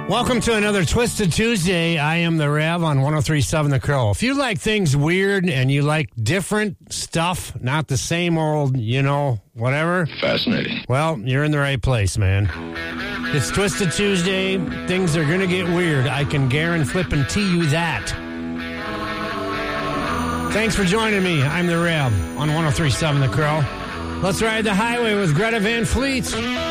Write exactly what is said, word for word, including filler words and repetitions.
Welcome to another Twisted Tuesday. I am the Rev on one oh three point seven The Crow. If you like things weird and you like different stuff, not the same old, you know, whatever. Fascinating. Well, you're in the right place, man. It's Twisted Tuesday. Things are going to get weird. I can guarantee flippin' to you that. Thanks for joining me. I'm the Rev on one oh three point seven The Crow. Let's ride the highway with Greta Van Fleet.